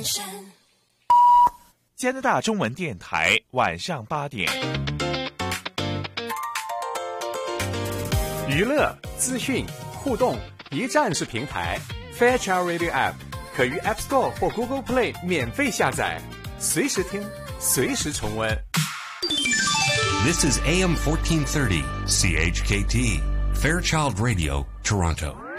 加拿大中文电台晚上8点， 娱乐、资讯、互动一站式平台 Fairchild Radio App 可于 App Store 或 Google Play 免费下载，随时听，随时重温。 This is AM 1430 CHKT Fairchild Radio, Toronto.